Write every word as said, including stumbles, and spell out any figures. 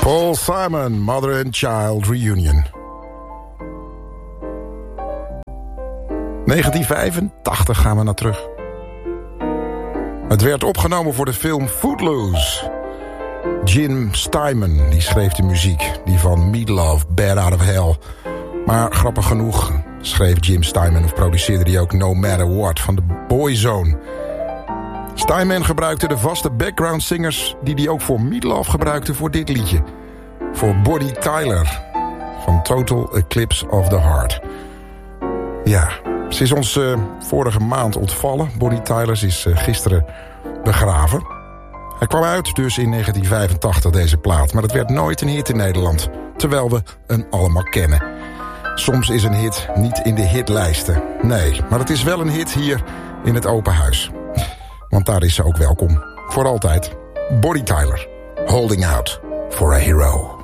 Paul Simon, Mother and Child Reunion. negentien vijfentachtig gaan we naar terug. Het werd opgenomen voor de film Footloose. Jim Steinman die schreef de muziek, die van Meatloaf, Bad Out of Hell. Maar grappig genoeg schreef Jim Steinman of produceerde hij ook No Matter What van de Boyzone. Steinman gebruikte de vaste background singers die hij ook voor Meatloaf gebruikte voor dit liedje. Voor Bonnie Tyler van Total Eclipse of the Heart. Ja, ze is ons uh, vorige maand ontvallen. Bonnie Tyler is uh, gisteren begraven. Hij kwam uit dus in negentien vijfentachtig, deze plaat. Maar het werd nooit een hit in Nederland. Terwijl we hem allemaal kennen. Soms is een hit niet in de hitlijsten. Nee, maar het is wel een hit hier in het open huis. Want daar is ze ook welkom. Voor altijd. Bonnie Tyler. Holding out for a hero.